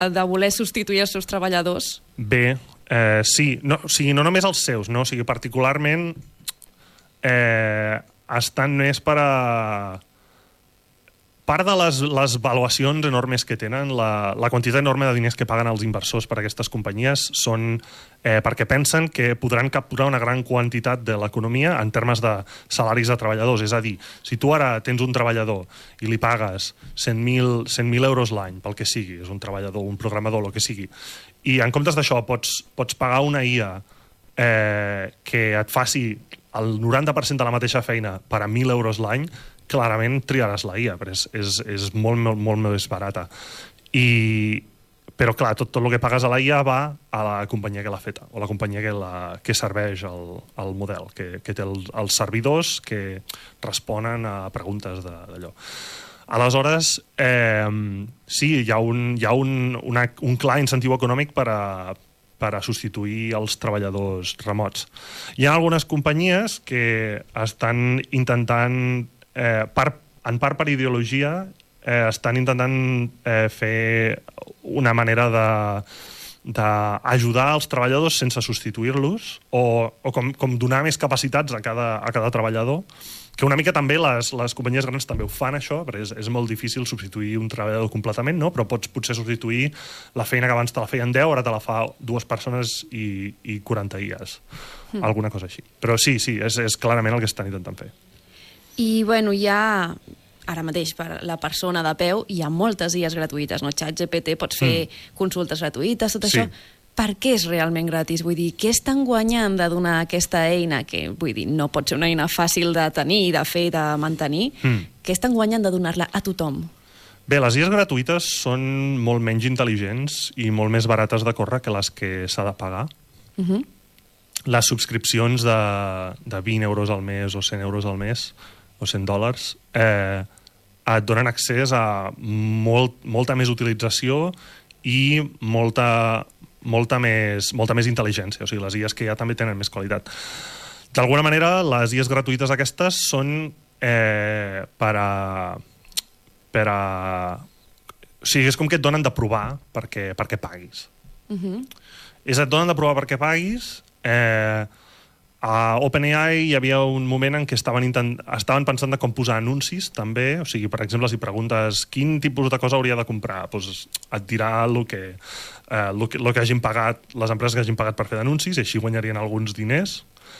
de voler substituir els seus treballadors? Bé, sí. No, o sigui, no només els seus, no? O sigui, particularment estan més per a... Part de les valuacions enormes que tenen, la quantitat enorme de diners que paguen els inversors per a aquestes companyies són perquè pensen que podran capturar una gran quantitat de l'economia en termes de salaris de treballadors. És a dir, si tu ara tens un treballador i li pagues 100.000 euros l'any, pel que sigui, és un treballador, un programador, el que sigui, i en comptes d'això pots pagar una IA que et faci el 90% de la mateixa feina per a 1.000 euros l'any, clarament triaràs la IA, però és molt més barata. Però, clar, tot el que pagues a la IA va a la companyia que l'ha feta, o la companyia que serveix el model, que té els servidors que responen a preguntes d'allò. Aleshores, sí, hi ha un clar incentiu econòmic per a substituir els treballadors remots. Hi ha algunes companyies que estan intentant, en part per ideologia, estan intentant fer una manera d'ajudar els treballadors sense substituir-los o com donar més capacitats a cada treballador, que una mica també les companyies grans també ho fan, això, perquè és molt difícil substituir un treballador completament, no? Però pots potser substituir la feina que abans te la feien 10, ara te la fa 2 persones i 40 IAs. Alguna cosa així. Però sí, és clarament el que estan intentant fer. I, bueno, hi ha... Ara mateix, per la persona de peu, hi ha moltes IAs gratuïtes, no? ChatGPT, pots fer consultes gratuïtes, tot això. Per què és realment gratis? Vull dir, què estan guanyant de donar aquesta eina, que, vull dir, no pot ser una eina fàcil de tenir, de fer, de mantenir? Què estan guanyant de donar-la a tothom? Bé, les IAs gratuïtes són molt menys intel·ligents i molt més barates de córrer que les que s'ha de pagar. Les subscripcions de 20 euros al mes o 100 euros al mes o $100, et donen accés a molta més utilització i molta més intel·ligència. O sigui, les IAs que ja també tenen més qualitat. D'alguna manera, les IAs gratuïtes aquestes són per a... O sigui, és com que et donen de provar perquè paguis. Et donen de provar perquè paguis... A OpenAI hi havia un moment en què estaven pensant de com posar anuncis, també. O sigui, per exemple, si preguntes quin tipus de cosa hauria de comprar, doncs et dirà el que hagin pagat, les empreses que hagin pagat per fer d'anuncis, i així guanyarien alguns diners.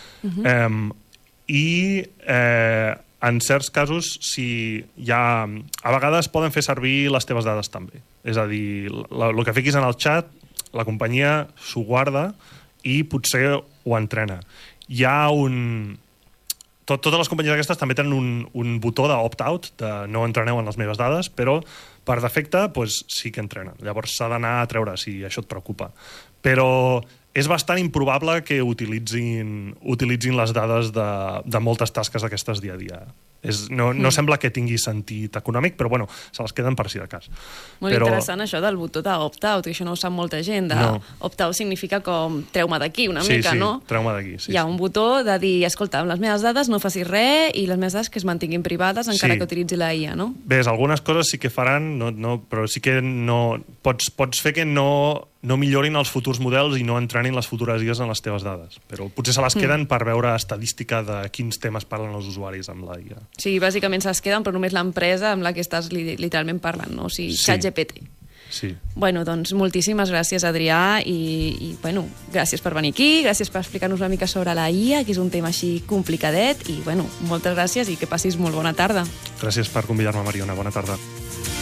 En certs casos, a vegades poden fer servir les teves dades també. És a dir, el que fiquis en el xat, la companyia s'ho guarda i potser ho entrena. Hi ha totes les companyies aquestes també tenen un botó d'opt-out, de no entreneu en les meves dades, però per defecte sí que entrenen. Llavors s'ha d'anar a treure si això et preocupa. Però és bastant improbable que utilitzin les dades de moltes tasques d'aquestes dia a dia. No sembla que tingui sentit econòmic, però bueno, se les queden per si de cas. Molt interessant això del botó d'opt-out, que això no ho sap molta gent. Opt-out significa com treu-me d'aquí una mica, no? Sí, treu-me d'aquí. Hi ha un botó de dir, escolta, amb les meves dades no facis res i les meves dades que es mantinguin privades encara que utilitzi la IA, no? Bé, algunes coses sí que faran, però sí que no... Pots fer que no millorin els futurs models i no entrenin les futures IAs en les teves dades. Però potser se les queden per veure estadística de quins temes parlen els usuaris amb la IA. Sí, bàsicament se les queden, però només l'empresa amb la que estàs literalment parlant, no? O sigui, ChatGPT. Sí. Bueno, doncs moltíssimes gràcies, Adrià, i bueno, gràcies per venir aquí, gràcies per explicar-nos una mica sobre la IA, que és un tema així complicadet, i bueno, moltes gràcies i que passis molt bona tarda. Gràcies per convidar-me, Mariona. Bona tarda.